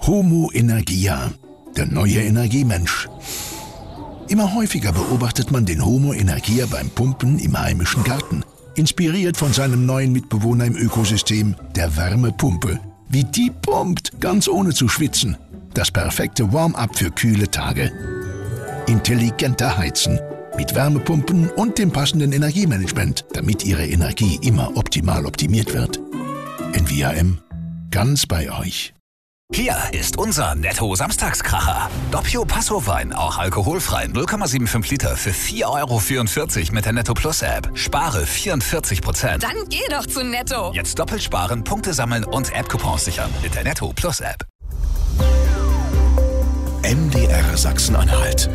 Homo Energia, der neue Energiemensch. Immer häufiger beobachtet man den Homo Energia beim Pumpen im heimischen Garten. Inspiriert von seinem neuen Mitbewohner im Ökosystem, der Wärmepumpe. Wie die pumpt, ganz ohne zu schwitzen. Das perfekte Warm-up für kühle Tage. Intelligenter Heizen. Mit Wärmepumpen und dem passenden Energiemanagement, damit Ihre Energie immer optimal optimiert wird. NVIM, ganz bei euch. Hier ist unser Netto-Samstagskracher. Doppio Passo-Wein, auch alkoholfrei, 0,75 Liter für 4,44 € mit der Netto Plus App. Spare 44%. Dann geh doch zu Netto. Jetzt doppelt sparen, Punkte sammeln und App-Coupons sichern mit der Netto Plus App. MDR Sachsen-Anhalt.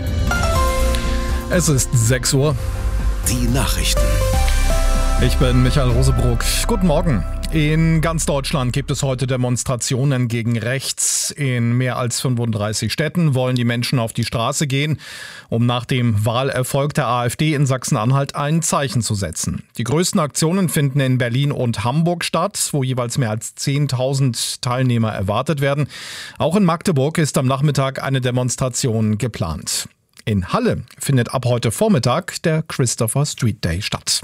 Es ist 6 Uhr. Die Nachrichten. Ich bin Michael Rosebrock. Guten Morgen. In ganz Deutschland gibt es heute Demonstrationen gegen rechts. In mehr als 35 Städten wollen die Menschen auf die Straße gehen, um nach dem Wahlerfolg der AfD in Sachsen-Anhalt ein Zeichen zu setzen. Die größten Aktionen finden in Berlin und Hamburg statt, wo jeweils mehr als 10.000 Teilnehmer erwartet werden. Auch in Magdeburg ist am Nachmittag eine Demonstration geplant. In Halle findet ab heute Vormittag der Christopher Street Day statt.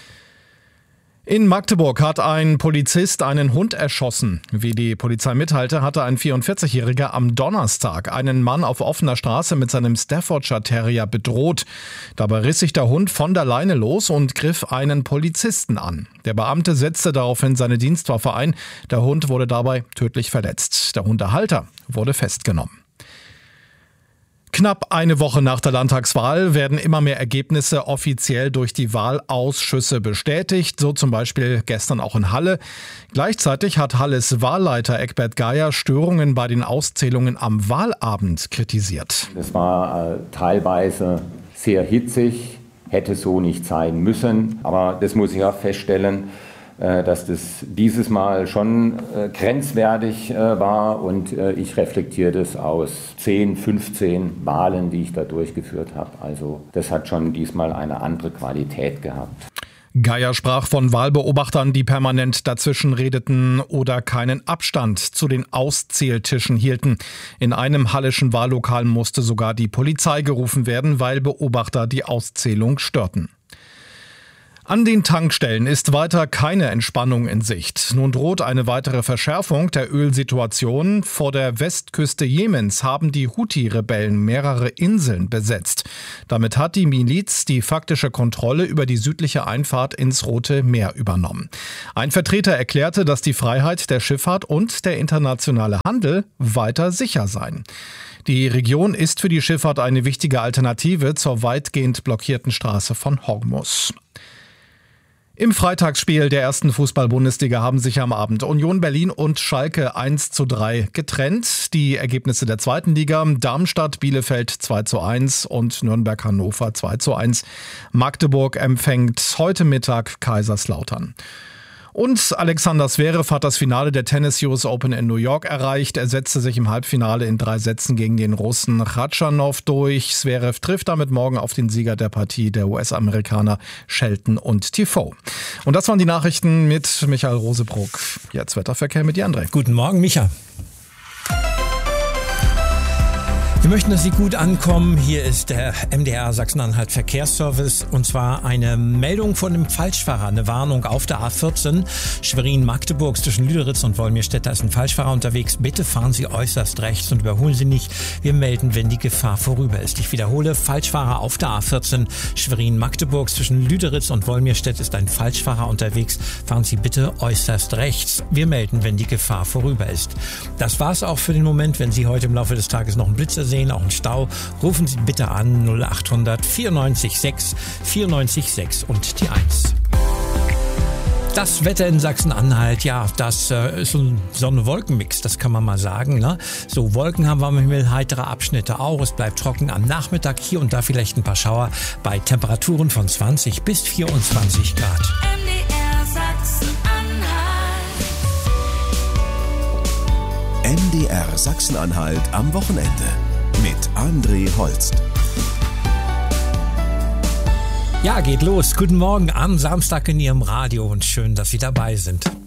In Magdeburg hat ein Polizist einen Hund erschossen. Wie die Polizei mitteilte, hatte ein 44-Jähriger am Donnerstag einen Mann auf offener Straße mit seinem Staffordshire Terrier bedroht. Dabei riss sich der Hund von der Leine los und griff einen Polizisten an. Der Beamte setzte daraufhin seine Dienstwaffe ein. Der Hund wurde dabei tödlich verletzt. Der Hundehalter wurde festgenommen. Knapp eine Woche nach der Landtagswahl werden immer mehr Ergebnisse offiziell durch die Wahlausschüsse bestätigt, so zum Beispiel gestern auch in Halle. Gleichzeitig hat Halles Wahlleiter Eckbert Geier Störungen bei den Auszählungen am Wahlabend kritisiert. Es war teilweise sehr hitzig, hätte so nicht sein müssen, aber das muss ich auch feststellen, dass das dieses Mal schon grenzwertig war und ich reflektiere das aus 10, 15 Wahlen, die ich da durchgeführt habe. Also das hat schon diesmal eine andere Qualität gehabt. Geier sprach von Wahlbeobachtern, die permanent dazwischen redeten oder keinen Abstand zu den Auszähltischen hielten. In einem halleschen Wahllokal musste sogar die Polizei gerufen werden, weil Beobachter die Auszählung störten. An den Tankstellen ist weiter keine Entspannung in Sicht. Nun droht eine weitere Verschärfung der Ölsituation. Vor der Westküste Jemens haben die Houthi-Rebellen mehrere Inseln besetzt. Damit hat die Miliz die faktische Kontrolle über die südliche Einfahrt ins Rote Meer übernommen. Ein Vertreter erklärte, dass die Freiheit der Schifffahrt und der internationale Handel weiter sicher seien. Die Region ist für die Schifffahrt eine wichtige Alternative zur weitgehend blockierten Straße von Hormuz. Im Freitagsspiel der ersten Fußball-Bundesliga haben sich am Abend Union Berlin und Schalke 1:3 getrennt. Die Ergebnisse der zweiten Liga: Darmstadt Bielefeld 2:1 und Nürnberg-Hannover 2:1. Magdeburg empfängt heute Mittag Kaiserslautern. Und Alexander Zverev hat das Finale der Tennis US Open in New York erreicht. Er setzte sich im Halbfinale in 3 Sätzen gegen den Russen Khachanov durch. Zverev trifft damit morgen auf den Sieger der Partie, der US-Amerikaner Shelton und Tiafoe. Und das waren die Nachrichten mit Michael Rosebrock. Jetzt Wetterverkehr mit dir, André. Guten Morgen, Micha. Wir möchten, dass Sie gut ankommen. Hier ist der MDR Sachsen-Anhalt Verkehrsservice und zwar eine Meldung von einem Falschfahrer, eine Warnung auf der A14 Schwerin-Magdeburg zwischen Lüderitz und Wolmirstedt. Da ist ein Falschfahrer unterwegs. Bitte fahren Sie äußerst rechts und überholen Sie nicht. Wir melden, wenn die Gefahr vorüber ist. Ich wiederhole, Falschfahrer auf der A14 Schwerin-Magdeburg zwischen Lüderitz und Wolmirstedt ist ein Falschfahrer unterwegs. Fahren Sie bitte äußerst rechts. Wir melden, wenn die Gefahr vorüber ist. Das war's auch für den Moment. Wenn Sie heute im Laufe des Tages noch einen Blitzer sehen, auch einen Stau, rufen Sie bitte an 0800 94 6 94 6 und die 1. Das Wetter in Sachsen-Anhalt, ja, das ist so ein Sonne-Wolken-Mix, das kann man mal sagen. Ne? So, Wolken haben wir am Himmel, heitere Abschnitte auch. Es bleibt trocken am Nachmittag, hier und da vielleicht ein paar Schauer bei Temperaturen von 20 bis 24 Grad. MDR Sachsen-Anhalt. MDR Sachsen-Anhalt am Wochenende mit André Holst. Ja, geht los. Guten Morgen am Samstag in Ihrem Radio und schön, dass Sie dabei sind.